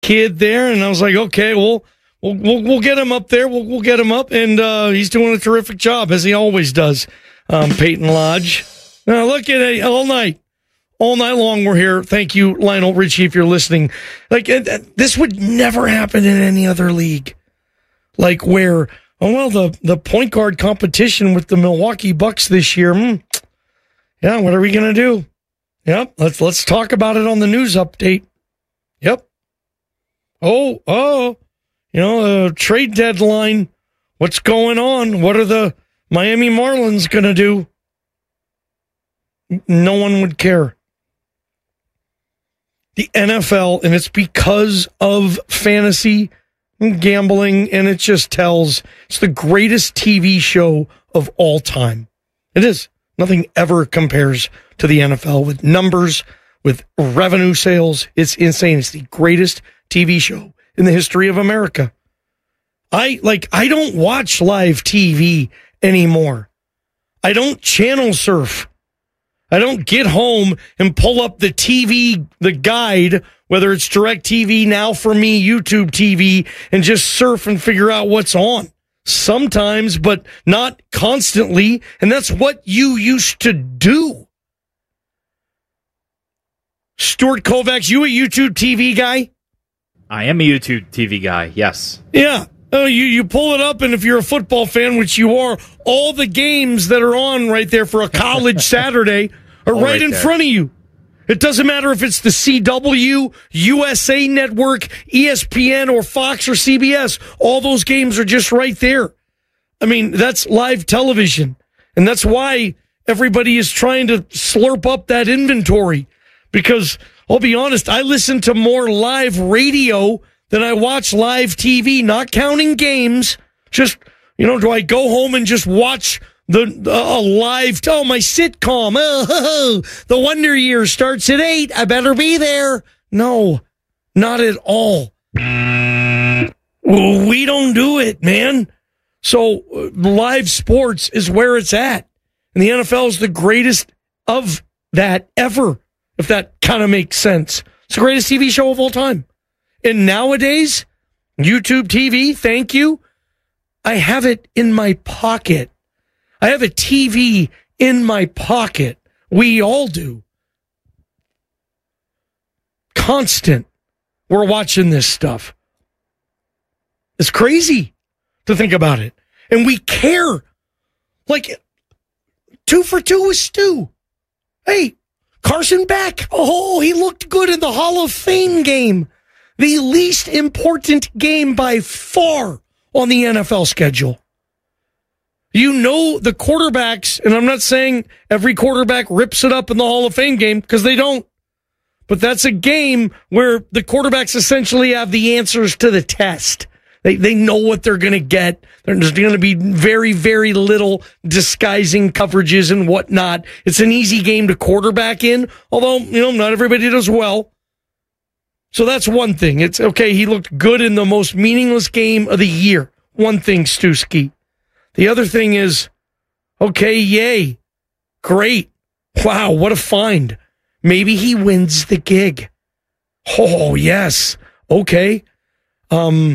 kid there, and I was like, okay, we'll get him up there. We'll get him up, and he's doing a terrific job, as he always does, Peyton Lodge. Now, look at it all night long we're here. Thank you, Lionel Richie, if you're listening. Like, this would never happen in any other league. Like, where, the point guard competition with the Milwaukee Bucks this year, yeah, what are we going to do? Yep, let's talk about it on the news update. Yep. The trade deadline. What's going on? What are the Miami Marlins going to do? No one would care. The NFL, and it's because of fantasy gambling, and it just tells it's the greatest TV show of all time. It is. Nothing ever compares to the NFL with numbers, with revenue sales. It's insane. It's the greatest TV show in the history of America. I don't watch live TV anymore. I don't channel surf. I don't get home and pull up the TV, the guide, whether it's DirecTV, Now For Me, YouTube TV, and just surf and figure out what's on. Sometimes, but not constantly. And that's what you used to do. Stuart Kovacs, you a YouTube TV guy? I am a YouTube TV guy, yes. Yeah. You pull it up, and if you're a football fan, which you are, all the games that are on right there for a college Saturday are right in front of you. It doesn't matter if it's the CW, USA Network, ESPN, or Fox or CBS. All those games are just right there. I mean, that's live television. And that's why everybody is trying to slurp up that inventory. Because, I'll be honest, I listen to more live radio than I watch live TV, not counting games. Just, do I go home and just watch my sitcom? The Wonder Years starts at 8. I better be there. No, not at all. We don't do it, man. So live sports is where it's at. And the NFL is the greatest of that ever, if that kind of makes sense. It's the greatest TV show of all time. And nowadays, YouTube TV, thank you. I have it in my pocket. I have a TV in my pocket. We all do. Constant. We're watching this stuff. It's crazy to think about it. And we care. Like, 2 for 2 with Stu. Hey, Carson Beck. Oh, he looked good in the Hall of Fame game. The least important game by far on the NFL schedule. The quarterbacks, and I'm not saying every quarterback rips it up in the Hall of Fame game, because they don't. But that's a game where the quarterbacks essentially have the answers to the test. They know what they're going to get. There's going to be very, very little disguising coverages and whatnot. It's an easy game to quarterback in, although, not everybody does well. So that's one thing. It's okay. He looked good in the most meaningless game of the year. One thing, Stuski. The other thing is, okay, yay. Great. Wow, what a find. Maybe he wins the gig. Oh, yes. Okay. So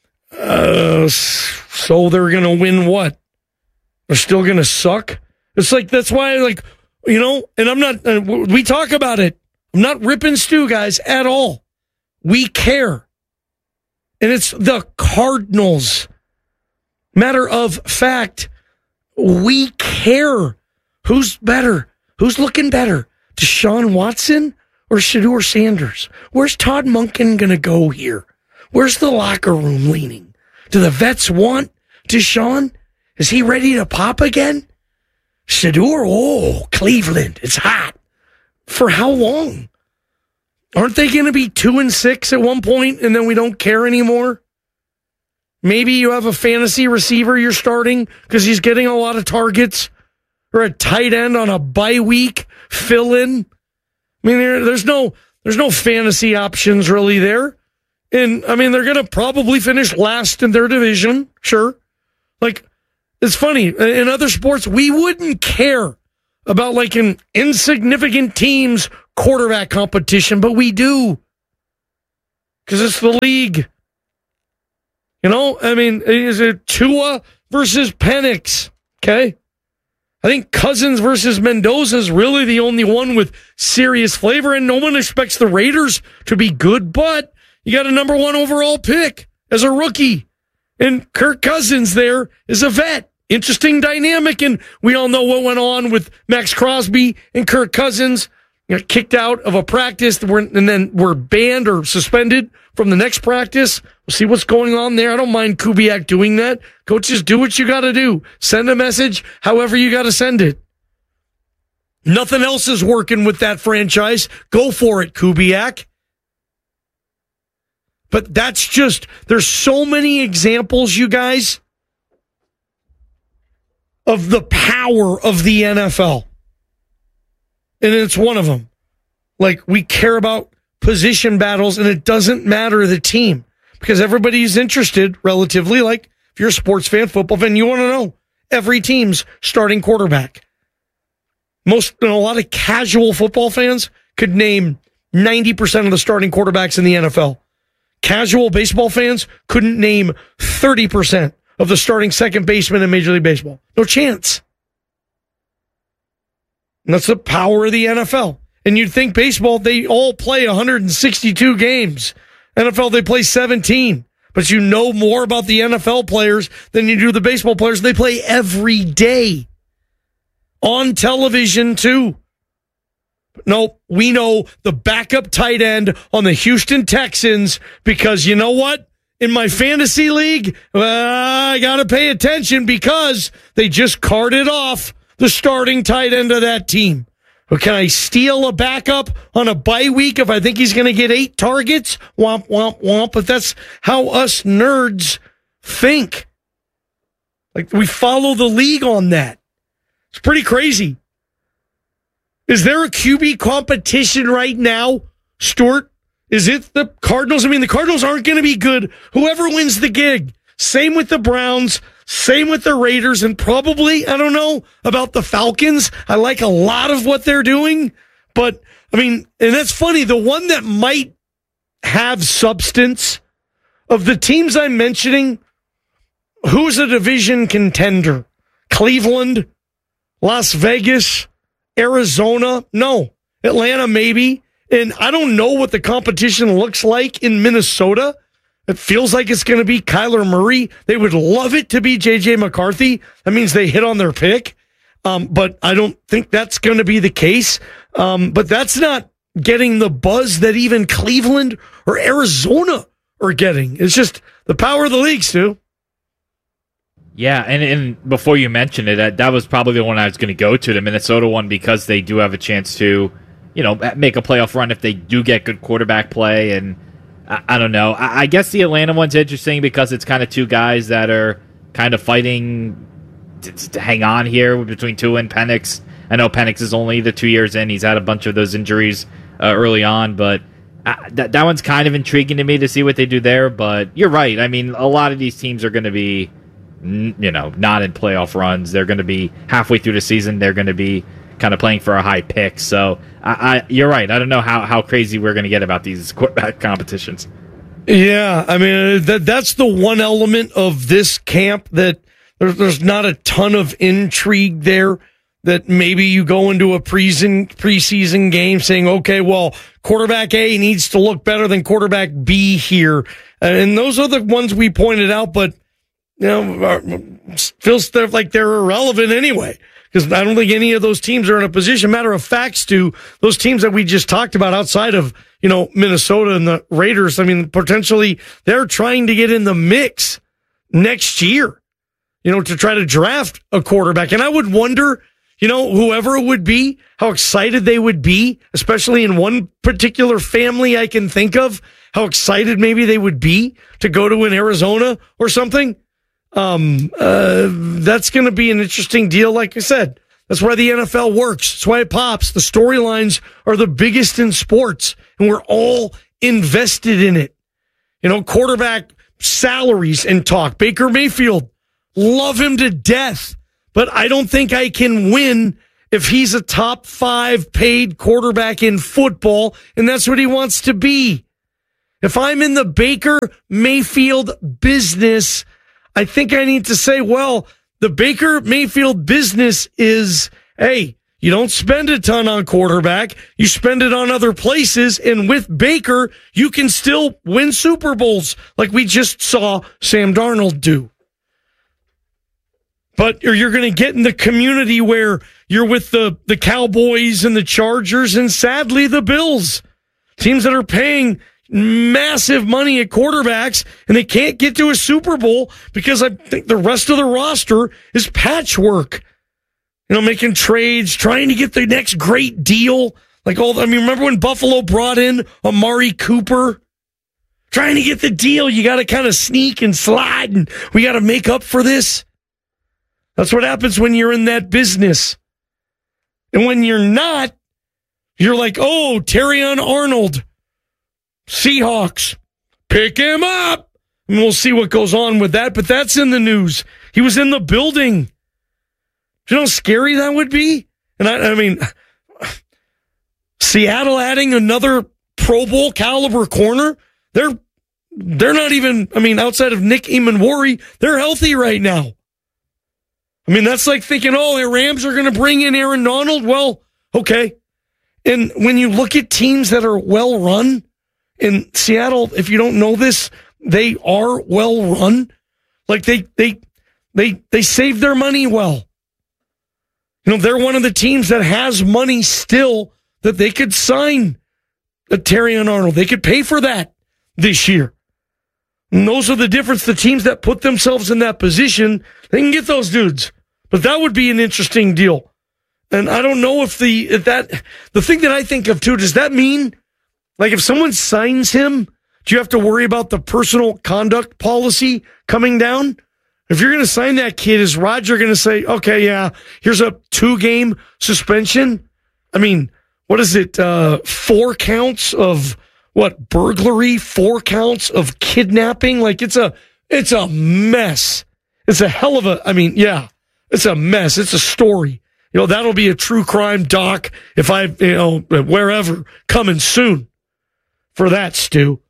they're going to win what? They're still going to suck? It's like, that's why, and I'm not, we talk about it. I'm not ripping Stu, guys, at all. We care. And it's the Cardinals. Matter of fact, we care. Who's better? Who's looking better? Deshaun Watson or Shedeur Sanders? Where's Todd Monken going to go here? Where's the locker room leaning? Do the vets want Deshaun? Is he ready to pop again? Shedeur? Oh, Cleveland. It's hot. For how long? Aren't they going to be 2-6 at one point, and then we don't care anymore? Maybe you have a fantasy receiver you're starting because he's getting a lot of targets, or a tight end on a bye week fill in. I mean, there's no fantasy options really there. And I mean, they're going to probably finish last in their division. Sure. It's funny. In other sports, we wouldn't care about an insignificant team's quarterback competition, but we do. because it's the league. I mean, is it Tua versus Penix? Okay. I think Cousins versus Mendoza is really the only one with serious flavor, and no one expects the Raiders to be good, but you got a number 1 overall pick as a rookie. And Kirk Cousins there is a vet. Interesting dynamic, and we all know what went on with Max Crosby and Kirk Cousins. Got kicked out of a practice and then were banned or suspended from the next practice. We'll see what's going on there. I don't mind Kubiak doing that. Coaches, do what you got to do. Send a message however you got to send it. Nothing else is working with that franchise. Go for it, Kubiak. But that's just, there's so many examples, you guys, of the power of the NFL. And it's one of them. Like, we care about position battles, and it doesn't matter the team because everybody's interested relatively. Like, if you're a sports fan, football fan, you want to know every team's starting quarterback. A lot of casual football fans could name 90% of the starting quarterbacks in the NFL. Casual baseball fans couldn't name 30% of the starting second baseman in Major League Baseball. No chance. And that's the power of the NFL. And you'd think baseball, they all play 162 games. NFL, they play 17. But you know more about the NFL players than you do the baseball players. They play every day. On television, too. No, we know the backup tight end on the Houston Texans because you know what? In my fantasy league, I got to pay attention because they just carted off the starting tight end of that team. Or can I steal a backup on a bye week if I think he's going to get 8 targets? Womp, womp, womp. But that's how us nerds think. Like, we follow the league on that. It's pretty crazy. Is there a QB competition right now, Stuart? Is it the Cardinals? I mean, the Cardinals aren't going to be good. Whoever wins the gig. Same with the Browns. Same with the Raiders. And probably, I don't know about the Falcons. I like a lot of what they're doing. But, I mean, and that's funny. The one that might have substance of the teams I'm mentioning, who's a division contender? Cleveland? Las Vegas? Arizona? No. Atlanta, maybe. And I don't know what the competition looks like in Minnesota. It feels like it's going to be Kyler Murray. They would love it to be J.J. McCarthy. That means they hit on their pick. But I don't think that's going to be the case. But that's not getting the buzz that even Cleveland or Arizona are getting. It's just the power of the league, Stu. Yeah, and before you mentioned it, that was probably the one I was going to go to, the Minnesota one, because they do have a chance to, make a playoff run if they do get good quarterback play. And I don't know. I guess the Atlanta one's interesting because it's kind of two guys that are kind of fighting to hang on here between Tua and Penix. I know Penix is only the 2 years in. He's had a bunch of those injuries early on, but that one's kind of intriguing to me to see what they do there. But you're right. I mean, a lot of these teams are going to be, not in playoff runs. They're going to be halfway through the season. They're going to be kind of playing for a high pick. So you're right. I don't know how crazy we're going to get about these quarterback competitions. Yeah, I mean, that's the one element of this camp that there's not a ton of intrigue there, that maybe you go into a preseason game saying, okay, well, quarterback A needs to look better than quarterback B here. And those are the ones we pointed out, but feels like they're irrelevant anyway, because I don't think any of those teams are in a position. Matter of fact, Stu, those teams that we just talked about outside of, Minnesota and the Raiders, I mean, potentially they're trying to get in the mix next year, to try to draft a quarterback. And I would wonder, whoever it would be, how excited they would be, especially in one particular family I can think of, how excited maybe they would be to go to an Arizona or something. That's going to be an interesting deal. Like I said, that's why the NFL works. That's why it pops. The storylines are the biggest in sports, and we're all invested in it. Quarterback salaries and talk. Baker Mayfield, love him to death, but I don't think I can win if he's a top 5 paid quarterback in football, and that's what he wants to be. If I'm in the Baker Mayfield business, I think I need to say, well, the Baker Mayfield business is, hey, you don't spend a ton on quarterback. You spend it on other places. And with Baker, you can still win Super Bowls like we just saw Sam Darnold do. But you're going to get in the community where you're with the Cowboys and the Chargers and sadly the Bills. Teams that are paying massive money at quarterbacks and they can't get to a Super Bowl because I think the rest of the roster is patchwork. Making trades, trying to get the next great deal. Remember when Buffalo brought in Amari Cooper? Trying to get the deal. You got to kind of sneak and slide, and we got to make up for this. That's what happens when you're in that business. And when you're not, you're like, oh, Terrion Arnold, Seahawks, pick him up. And we'll see what goes on with that, but that's in the news. He was in the building. Do you know how scary that would be? And I mean, Seattle adding another Pro Bowl caliber corner. They're not even, outside of Nick Emanwari, they're healthy right now. That's like thinking, oh, the Rams are going to bring in Aaron Donald. Well, okay. And when you look at teams that are well run, in Seattle, if you don't know this, they are well run. Like they save their money well. They're one of the teams that has money still that they could sign a Terrion Arnold. They could pay for that this year. And those are the difference. The teams that put themselves in that position, they can get those dudes. But that would be an interesting deal. And I don't know if the thing that I think of too, does that mean, like if someone signs him, do you have to worry about the personal conduct policy coming down? If you're going to sign that kid, is Roger going to say, okay, yeah, here's a 2-game suspension? What is it? 4 counts of burglary, 4 counts of kidnapping. Like it's a mess. It's a hell of a, it's a mess. It's a story. That'll be a true crime doc if wherever coming soon for that, Stu.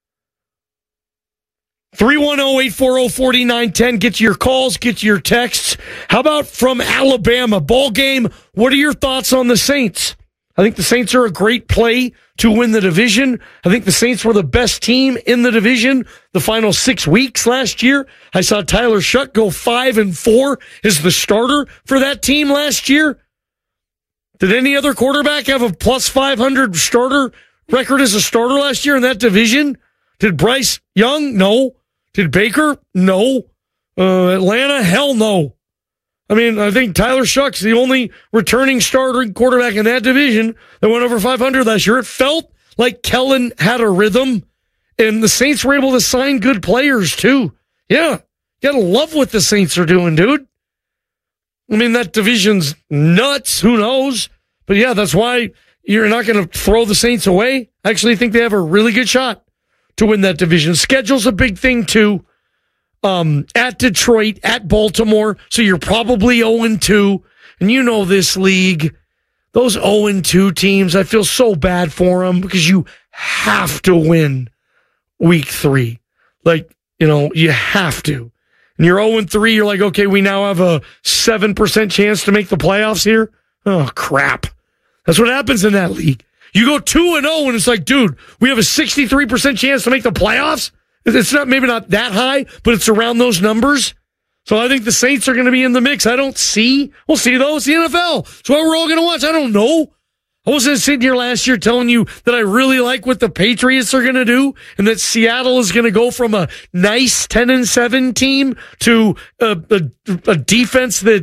310-840-4910. Get to your calls, get to your texts. How about from Alabama? Ball game. What are your thoughts on the Saints? I think the Saints are a great play to win the division. I think the Saints were the best team in the division the final 6 weeks last year. I saw Tyler Shuck go 5-4 as the starter for that team last year. Did any other quarterback have a plus 500 starter record as a starter last year in that division? Did Bryce Young? No. Did Baker? No. Atlanta? Hell no. I think Tyler Shuck's the only returning starting quarterback in that division that went over 500 last year. It felt like Kellen had a rhythm, and the Saints were able to sign good players too. Yeah, you gotta love what the Saints are doing, dude. That division's nuts. Who knows? But yeah, that's why you're not going to throw the Saints away. I actually think they have a really good shot to win that division. Schedule's a big thing too. At Detroit, at Baltimore, so you're probably 0-2. And this league, those 0-2 teams, I feel so bad for them because you have to win week 3. You have to. And you're 0-3, you're like, okay, we now have a 7% chance to make the playoffs here. Oh, crap. That's what happens in that league. You go 2-0 and it's like, dude, we have a 63% chance to make the playoffs. It's maybe not that high, but it's around those numbers. So I think the Saints are going to be in the mix. We'll see though. It's the NFL. It's what we're all going to watch. I don't know. I wasn't sitting here last year telling you that I really like what the Patriots are going to do and that Seattle is going to go from a nice 10-7 team to a defense that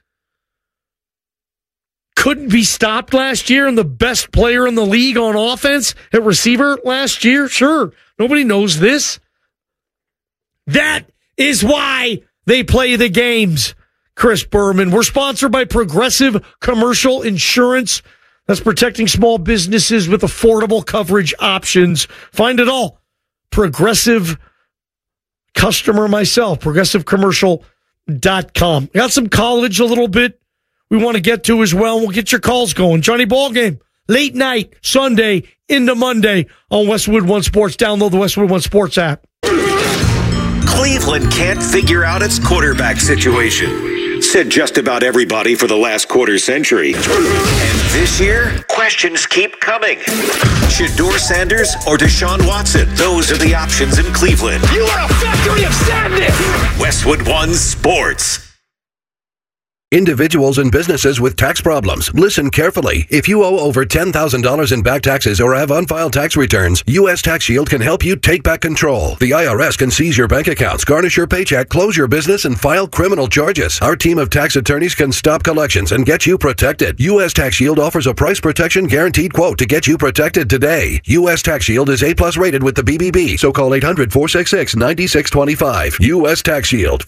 couldn't be stopped last year and the best player in the league on offense at receiver last year. Sure. Nobody knows this. That is why they play the games, Chris Berman. We're sponsored by Progressive Commercial Insurance. That's protecting small businesses with affordable coverage options. Find it all. Progressive customer myself, progressivecommercial.com. Got some college a little bit we want to get to as well. We'll get your calls going. Johnny Ballgame, late night, Sunday into Monday on Westwood One Sports. Download the Westwood One Sports app. Cleveland can't figure out its quarterback situation, said just about everybody for the last quarter century. And this year, questions keep coming. Shedeur Sanders or Deshaun Watson? Those are the options in Cleveland. You are a factory of sadness! Westwood One Sports. Individuals and businesses with tax problems, listen carefully. If you owe over $10,000 in back taxes or have unfiled tax returns, U.S. Tax Shield can help you take back control. The IRS can seize your bank accounts, garnish your paycheck, close your business, and file criminal charges. Our team of tax attorneys can stop collections and get you protected. U.S. Tax Shield offers a price protection guaranteed quote to get you protected today. U.S. Tax Shield is A+ rated with the BBB, so call 800-466-9625. U.S. Tax Shield,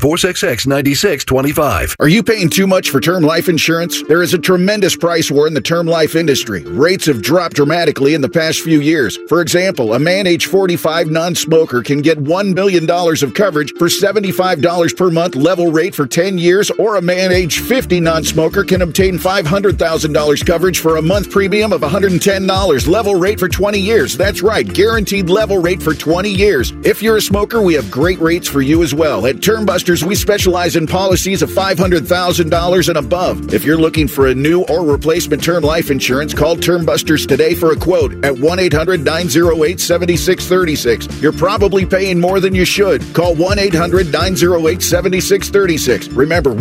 800-466-9625. Are you paying too much for term life insurance? There is a tremendous price war in the term life industry. Rates have dropped dramatically in the past few years. For example, a man age 45 non-smoker can get $1 million of coverage for $75 per month level rate for 10 years, or a man age 50 non-smoker can obtain $500,000 coverage for a month premium of $110 level rate for 20 years. That's right, guaranteed level rate for 20 years. If you're a smoker, we have great rates for you as well. At Term Busters, we specialize in policies of $500,000 and above. If you're looking for a new or replacement term life insurance, call Term Busters today for a quote at 1-800-908-7636. You're probably paying more than you should. Call 1-800-908-7636. Remember,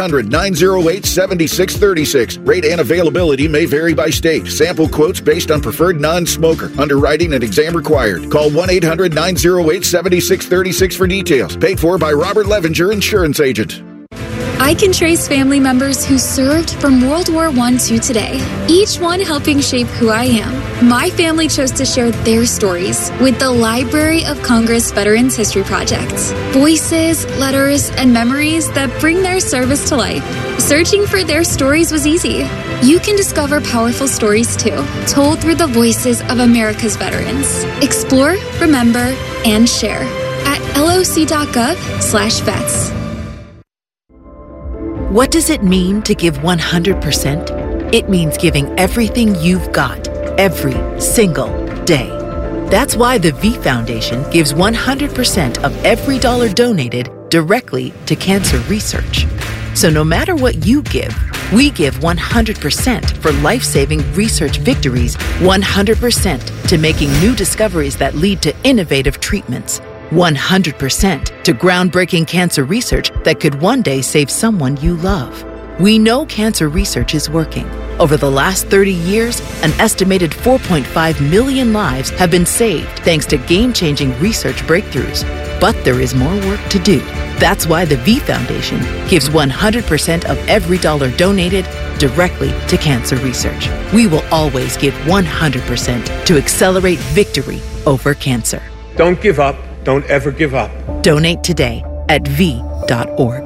1-800-908-7636. Rate and availability may vary by state. Sample quotes based on preferred non-smoker. Underwriting and exam required. Call 1-800-908-7636 for details. Paid for by Robert Levinger, insurance agent. I can trace family members who served from World War I to today, each one helping shape who I am. My family chose to share their stories with the Library of Congress Veterans History Project. Voices, letters, and memories that bring their service to life. Searching for their stories was easy. You can discover powerful stories too, told through the voices of America's veterans. Explore, remember, and share at loc.gov/vets. What does it mean to give 100%? It means giving everything you've got, every single day. That's why the V Foundation gives 100% of every dollar donated directly to cancer research. So no matter what you give, we give 100% for life-saving research victories, 100% to making new discoveries that lead to innovative treatments, 100% to groundbreaking cancer research that could one day save someone you love. We know cancer research is working. Over the last 30 years, an estimated 4.5 million lives have been saved thanks to game-changing research breakthroughs. But there is more work to do. That's why the V Foundation gives 100% of every dollar donated directly to cancer research. We will always give 100% to accelerate victory over cancer. Don't give up. Don't ever give up. Donate today at v.org.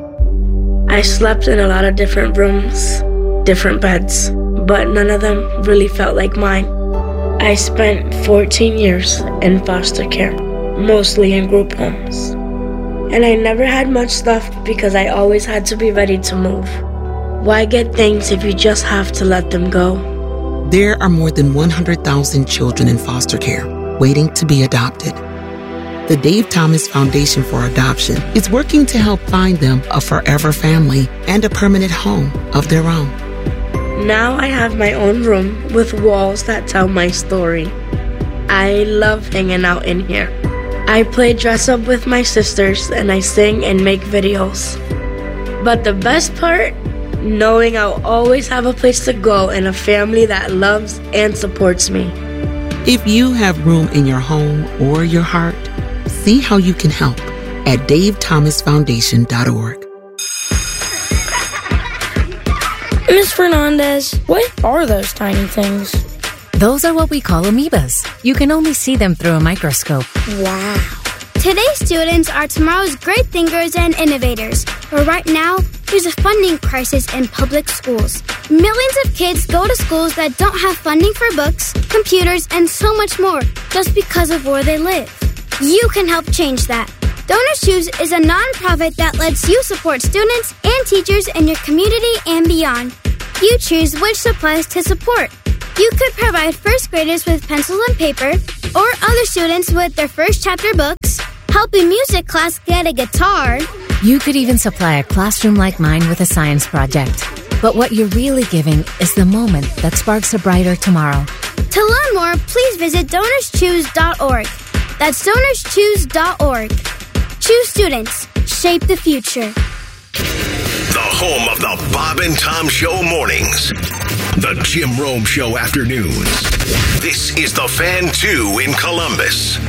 I slept in a lot of different rooms, different beds, but none of them really felt like mine. I spent 14 years in foster care, mostly in group homes. And I never had much stuff because I always had to be ready to move. Why get things if you just have to let them go? There are more than 100,000 children in foster care waiting to be adopted. The Dave Thomas Foundation for Adoption is working to help find them a forever family and a permanent home of their own. Now I have my own room with walls that tell my story. I love hanging out in here. I play dress up with my sisters and I sing and make videos. But the best part, knowing I'll always have a place to go and a family that loves and supports me. If you have room in your home or your heart, see how you can help at davethomasfoundation.org. Ms. Fernandez, what are those tiny things? Those are what we call amoebas. You can only see them through a microscope. Wow. Today's students are tomorrow's great thinkers and innovators. But right now, there's a funding crisis in public schools. Millions of kids go to schools that don't have funding for books, computers, and so much more just because of where they live. You can help change that. Donor Shoes is a nonprofit that lets you support students and teachers in your community and beyond. You choose which supplies to support. You could provide first graders with pencils and paper, or other students with their first chapter books, help a music class get a guitar. You could even supply a classroom like mine with a science project. But what you're really giving is the moment that sparks a brighter tomorrow. To learn more, please visit DonorsChoose.org. That's DonorsChoose.org. Choose students. Shape the future. The home of the Bob and Tom Show mornings. The Jim Rome Show afternoons. This is The Fan 2 in Columbus.